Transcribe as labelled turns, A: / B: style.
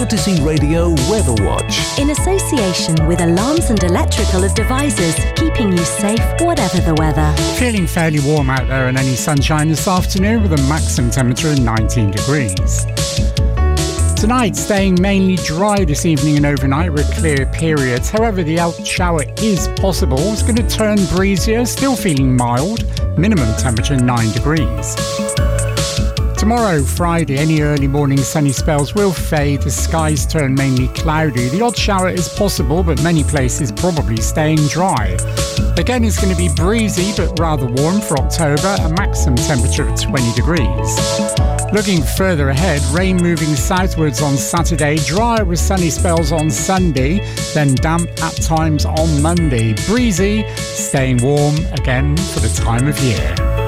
A: Cortesy Radio Weather Watch.
B: In association with Alarms and Electrical Devices, keeping you safe whatever the weather.
C: Feeling fairly warm out there and any sunshine this afternoon with a maximum temperature of 19 degrees. Tonight, staying mainly dry this evening and overnight with clear periods. However, the out shower is possible. It's going to turn breezier, still feeling mild. Minimum temperature 9 degrees. Tomorrow, Friday, any early morning sunny spells will fade. The skies turn mainly cloudy. The odd shower is possible, but many places probably staying dry. Again, it's going to be breezy, but rather warm for October. A maximum temperature of 20 degrees. Looking further ahead, rain moving southwards on Saturday, dry with sunny spells on Sunday, then damp at times on Monday. Breezy, staying warm again for the time of year.